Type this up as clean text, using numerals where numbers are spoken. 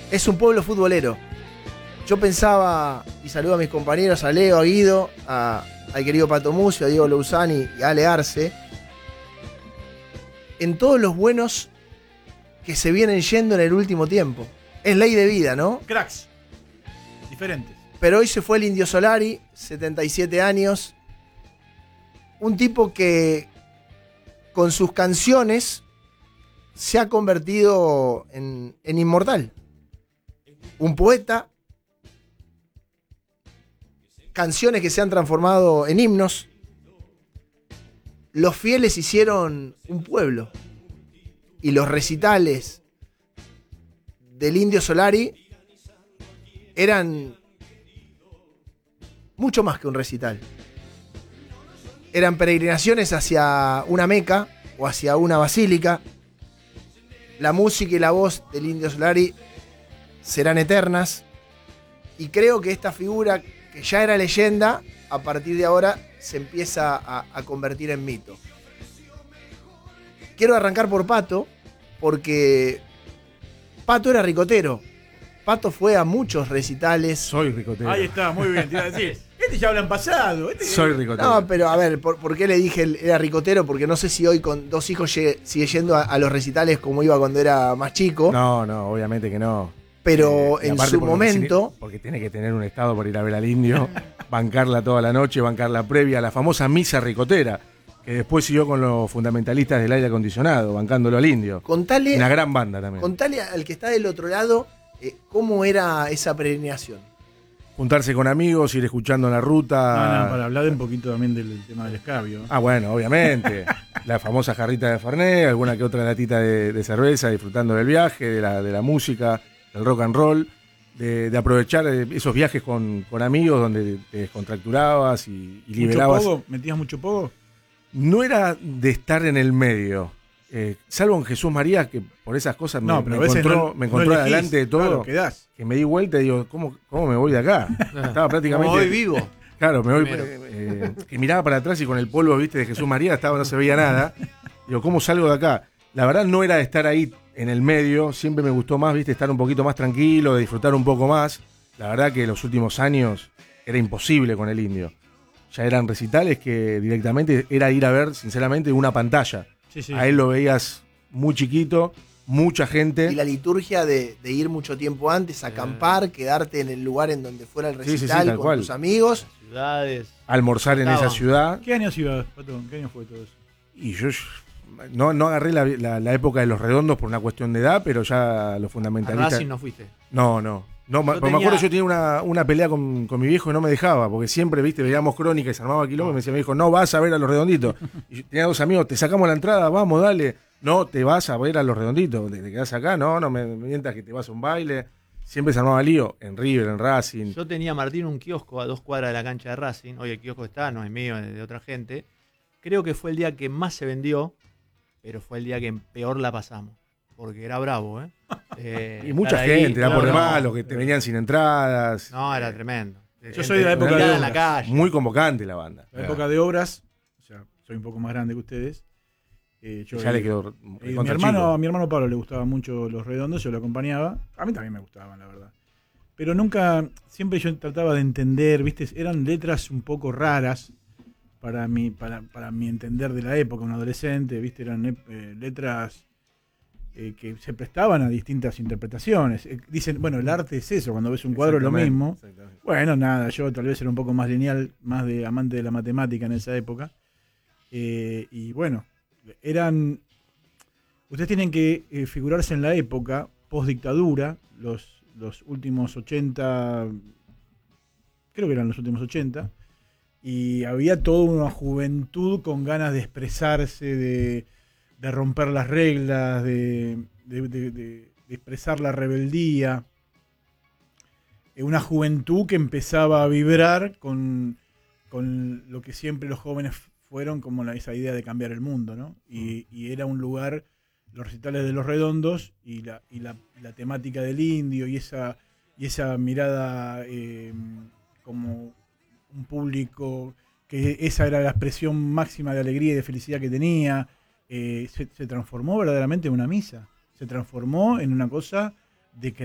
es un pueblo futbolero. Yo pensaba, y saludo a mis compañeros, a Leo, a Guido, al querido Pato Mucio, a Diego Lousani y a Ale Arce, en todos los buenos que se vienen yendo en el último tiempo. Es ley de vida, ¿no? Cracks. Diferentes. Pero hoy se fue el Indio Solari, 77 años. Un tipo que con sus canciones se ha convertido en inmortal. Un poeta. Canciones que se han transformado en himnos. Los fieles hicieron un pueblo. Y los recitales del Indio Solari eran mucho más que un recital. Eran peregrinaciones hacia una Meca o hacia una basílica. La música y la voz del Indio Solari serán eternas. Y creo que esta figura, que ya era leyenda, a partir de ahora se empieza a convertir en mito. Quiero arrancar por Pato, porque Pato era ricotero. Pato fue a muchos recitales. Soy ricotero. Ahí está, muy bien. Te iba a decir, ya hablan pasado. Soy ricotero. No, pero a ver, ¿por qué le dije era ricotero? Porque no sé si hoy con 2 hijos sigue yendo a los recitales como iba cuando era más chico. No, obviamente que no. Pero en su momento... Porque tiene que tener un estado por ir a ver al Indio, bancarla toda la noche, bancarla previa, la famosa misa ricotera, que después siguió con los fundamentalistas del aire acondicionado, bancándolo al Indio. Contale, una gran banda también. Contale al que está del otro lado cómo era esa peregrinación. Juntarse con amigos, ir escuchando en la ruta. No, para hablar un poquito también del tema del escabio. Ah, bueno, obviamente. La famosa jarrita de Fernet, alguna que otra latita de cerveza, disfrutando del viaje, de la música, del rock and roll, de aprovechar esos viajes con amigos donde te descontracturabas y liberabas. ¿Mucho pogo? ¿Metías mucho pogo? No era de estar en el medio. Salvo en Jesús María, que por esas cosas me encontró adelante de todo. Claro, que me di vuelta y digo, ¿cómo me voy de acá? Estaba prácticamente. Como hoy vivo. Claro, me voy. Que miraba para atrás y con el polvo, viste, de Jesús María no se veía nada. Digo, ¿cómo salgo de acá? La verdad no era de estar ahí en el medio, siempre me gustó más, viste, estar un poquito más tranquilo, de disfrutar un poco más. La verdad que los últimos años era imposible con el Indio. Ya eran recitales que directamente era ir a ver, sinceramente, una pantalla. Sí. A él lo veías muy chiquito, mucha gente. Y la liturgia de ir mucho tiempo antes, acampar, quedarte en el lugar en donde fuera el recital con cual. Tus amigos. Ciudades. Almorzar en esa ciudad. ¿Qué años ibas, Pato? ¿Qué año fue todo eso? Y yo no agarré la época de los redondos por una cuestión de edad, pero ya los fundamentalistas. ¿A Racing no fuiste? No, me acuerdo, yo tenía una pelea con mi viejo y no me dejaba, porque siempre, viste, veíamos crónica y se armaba quilombo y me decía mi viejo, no vas a ver a los redonditos. Y tenía 2 amigos, te sacamos la entrada, vamos, dale. No, te vas a ver a los redonditos, te quedás acá, no me mientas que te vas a un baile. Siempre se armaba lío, en River, en Racing. Yo tenía, Martín, un kiosco a 2 cuadras de la cancha de Racing. Hoy el kiosco está, no es mío, es de otra gente. Creo que fue el día que más se vendió, pero fue el día que peor la pasamos. Porque era bravo, y mucha gente, da por demás, los que te venían sin entradas. No, era tremendo. Yo soy de la época de obras. En la calle. Muy convocante la banda. La época de obras, o sea, soy un poco más grande que ustedes. Ya le quedó a mi hermano Pablo le gustaban mucho los redondos, yo lo acompañaba. A mí también me gustaban, la verdad. Pero nunca, siempre yo trataba de entender, ¿viste? Eran letras un poco raras para mi entender de la época, un adolescente, ¿viste? Eran letras que se prestaban a distintas interpretaciones. Dicen, bueno, el arte es eso, cuando ves un cuadro es lo mismo. Bueno, nada, yo tal vez era un poco más lineal, más de amante de la matemática en esa época. Y bueno, ustedes tienen que figurarse en la época post-dictadura, los últimos 80, creo que eran los últimos 80, y había toda una juventud con ganas de expresarse, de romper las reglas, de expresar la rebeldía. Una juventud que empezaba a vibrar con lo que siempre los jóvenes fueron, como esa idea de cambiar el mundo, ¿no? Y era un lugar, los recitales de los redondos y la temática del Indio y esa mirada como un público que esa era la expresión máxima de alegría y de felicidad que tenía. Se transformó verdaderamente en una misa, se transformó en una cosa de